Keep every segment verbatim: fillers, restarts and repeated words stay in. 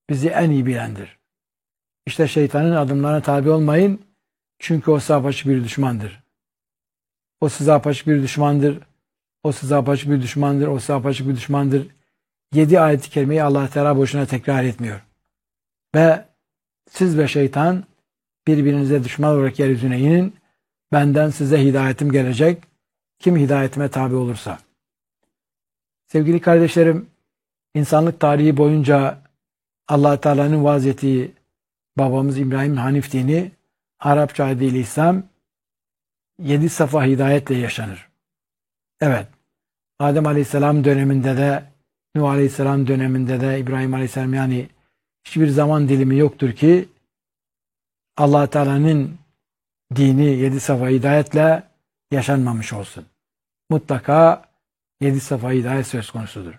bizi en iyi bilendir. İşte şeytanın adımlarına tabi olmayın. Çünkü o size apaçık bir düşmandır. O size apaçık bir düşmandır. O size apaçık bir düşmandır. O size apaçık bir düşmandır. Yedi ayet-i kerimeyi Allah Teala boşuna tekrar etmiyor. Ve siz ve şeytan birbirinize düşman olarak yeryüzüne inin. Benden size hidayetim gelecek. Kim hidayetime tabi olursa. Sevgili kardeşlerim, insanlık tarihi boyunca Allah Teala'nın vaaz ettiği babamız İbrahim'in Hanif dini, Arapça adıyla İslam, yedi safa hidayetle yaşanır. Evet, Adem Aleyhisselam döneminde de, Nuh Aleyhisselam döneminde de, İbrahim Aleyhisselam, yani hiçbir zaman dilimi yoktur ki Allah Teala'nın dini yedi safa hidayetle yaşanmamış olsun. Mutlaka yedi safa hidayet söz konusudur.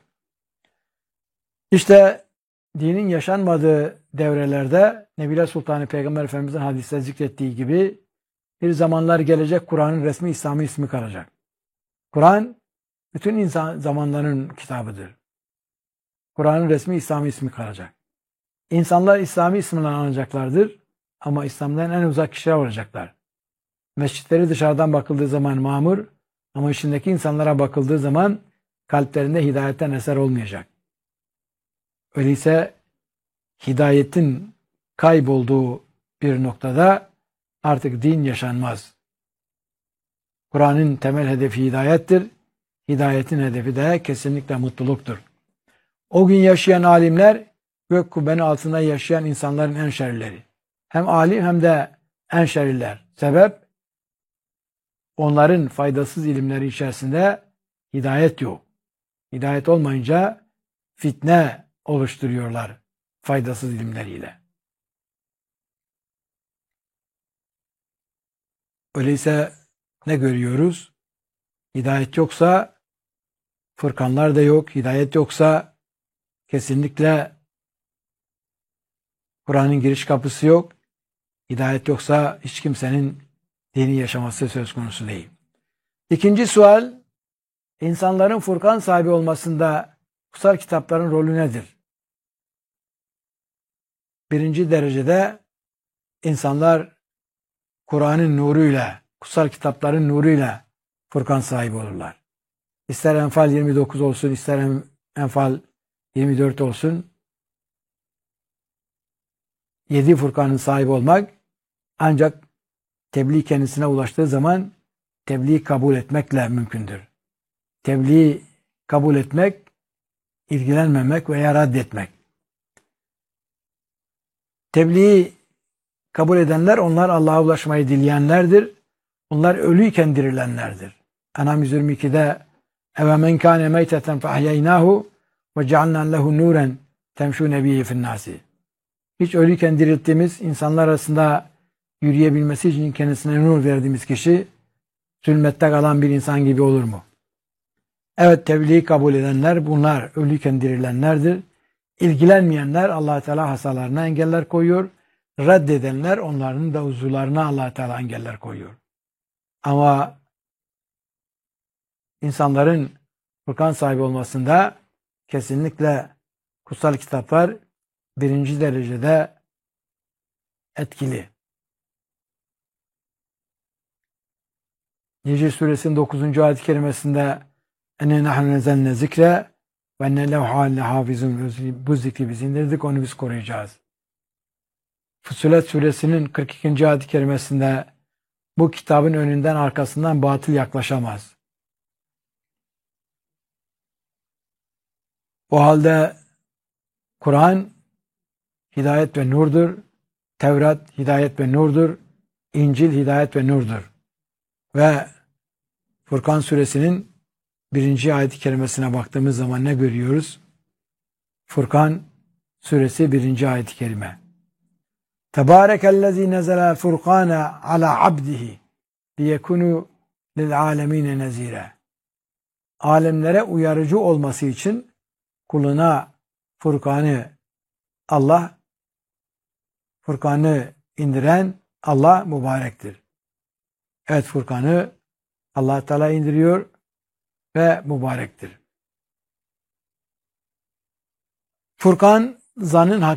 İşte dinin yaşanmadığı devrelerde Nebiler Sultanı Peygamber Efendimiz'in hadiste zikrettiği gibi bir zamanlar gelecek, Kur'an'ın resmi İslami ismi kalacak. Kur'an bütün insan zamanların kitabıdır. Kur'an'ın resmi İslami ismi kalacak. İnsanlar İslami isminden anacaklardır ama İslam'dan en uzak kişiler olacaklar. Mescitleri dışarıdan bakıldığı zaman mamur ama içindeki insanlara bakıldığı zaman kalplerinde hidayetten eser olmayacak. Öyleyse hidayetin kaybolduğu bir noktada artık din yaşanmaz. Kur'an'ın temel hedefi hidayettir. Hidayetin hedefi de kesinlikle mutluluktur. O gün yaşayan alimler gök kubbenin altında yaşayan insanların en şerlileri. Hem alim hem de en şerliler. Sebep? Onların faydasız ilimleri içerisinde hidayet yok. Hidayet olmayınca fitne oluşturuyorlar faydasız ilimleriyle. Öyleyse ne görüyoruz? Hidayet yoksa fırkanlar da yok. Hidayet yoksa kesinlikle Kur'an'ın giriş kapısı yok. Hidayet yoksa hiç kimsenin dini yaşaması söz konusu değil. İkinci sual, insanların Furkan sahibi olmasında kutsal kitapların rolü nedir? Birinci derecede insanlar Kur'an'ın nuruyla, kutsal kitapların nuruyla Furkan sahibi olurlar. İster Enfal yirmi dokuz olsun, ister Enfal yirmi dört olsun. Yedi Furkan'ın sahibi olmak ancak tebliğ kendisine ulaştığı zaman tebliğ kabul etmekle mümkündür. Tebliğ kabul etmek, ilgilenmemek veya reddetmek. Tebliği kabul edenler, onlar Allah'a ulaşmayı dileyenlerdir. Onlar ölüyken dirilenlerdir. En'am yüz yirmi ikide Eve men kâne meyteten feahyeynâhu ve cealnâ lehu nûren temşûne bihi finnâsi. Hiç ölüyken dirilttiğimiz, insanlar arasında yürüyebilmesi için kendisine nur verdiğimiz kişi zulmette kalan bir insan gibi olur mu? Evet, tebliği kabul edenler bunlar ölüyken dirilenlerdir. İlgilenmeyenler Allah Teala hasalarına engeller koyuyor. Reddedenler onların da uzuvlarına Allah Teala engeller koyuyor. Ama insanların Furkan sahibi olmasında kesinlikle kutsal kitaplar birinci derecede etkili. Necm suresinin dokuzuncu ayet-i kerimesinde enne nahnu nezzelne zikre ve enne lehu hafizun, bu zikri biz indirdik, onu biz koruyacağız. Fussilet suresinin kırk ikinci ayet-i kerimesinde bu kitabın önünden arkasından batıl yaklaşamaz. O halde Kur'an hidayet ve nurdur. Tevrat hidayet ve nurdur. İncil hidayet ve nurdur. Ve Furkan suresinin birinci ayet-i kerimesine baktığımız zaman ne görüyoruz? Furkan suresi birinci ayet-i kerime. Tebârekellezî nezelel furkâne alâ abdihi liyekunu lil âlemîne nezîre. Alemlere uyarıcı olması için kuluna Furkan'ı Allah, Furkan'ı indiren Allah mübarektir. Evet, Furkan'ı Allah Teala indiriyor ve mübarektir. Furkan, zanın